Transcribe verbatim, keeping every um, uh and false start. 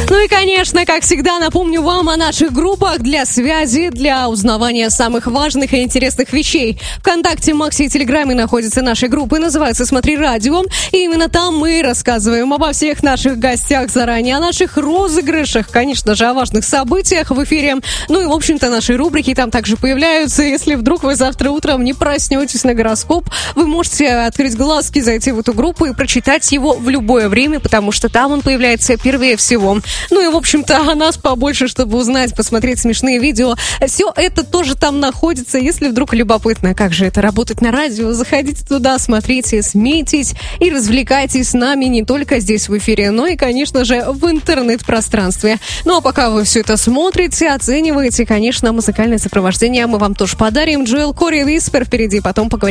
Ну и, конечно, как всегда, напомню вам о наших группах для связи, для узнавания самых важных и интересных вещей. ВКонтакте, Максе и Телеграме находятся наши группы, называется «Смотри радио». И именно там мы рассказываем обо всех наших гостях заранее, о наших розыгрышах, конечно же, о важных событиях в эфире. Ну и, в общем-то, наши рубрики там также появляются. Если вдруг вы завтра утром не проснетесь на гороскоп, вы можете открыть глазки, зайти в эту группу и прочитать его в любое время, потому что там он появляется первее всего. Ну и, в общем-то, о нас побольше, чтобы узнать, посмотреть смешные видео. Все это тоже там находится. Если вдруг любопытно, как же это работать на радио, заходите туда, смотрите, смейтесь и развлекайтесь с нами не только здесь в эфире, но и, конечно же, в интернет-пространстве. Ну а пока вы все это смотрите, оцениваете, конечно, музыкальное сопровождение мы вам тоже подарим. Джоэл Кори, Whisper впереди, потом поговорим.